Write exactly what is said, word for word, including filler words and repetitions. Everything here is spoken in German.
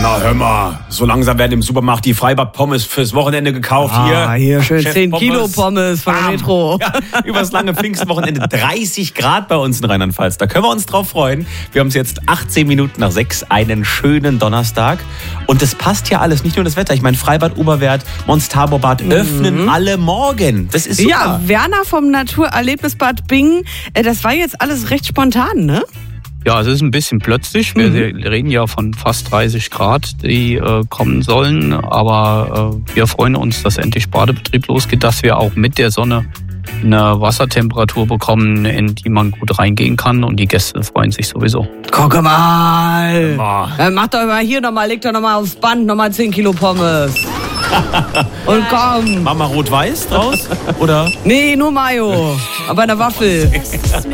Na hör mal, so langsam werden im Supermarkt die Freibad-Pommes fürs Wochenende gekauft. Ah, hier, hier schön Chef zehn Kilo Pommes von der Bam. Metro. Ja, übers lange Pfingstwochenende dreißig Grad bei uns in Rheinland-Pfalz. Da können wir uns drauf freuen. Wir haben es jetzt achtzehn Minuten nach sechs, einen schönen Donnerstag. Und das passt ja alles, nicht nur das Wetter. Ich meine, Freibad Oberwert, Mons-Tarbor-Bad öffnen alle morgen. Das ist super. Ja, Werner vom Naturerlebnisbad Bingen, äh, das war jetzt alles recht spontan, ne? Ja, es ist ein bisschen plötzlich. Wir Mhm. reden ja von fast dreißig Grad, die äh, kommen sollen. Aber äh, wir freuen uns, dass endlich Badebetrieb losgeht, dass wir auch mit der Sonne eine Wassertemperatur bekommen, in die man gut reingehen kann. Und die Gäste freuen sich sowieso. Guck mal. Oh. Äh, mach doch mal hier nochmal, leg doch nochmal aufs Band, nochmal zehn Kilo Pommes. Und komm. Mama rot-weiß draus? Oder? Nee, nur Mayo. Aber eine Waffel.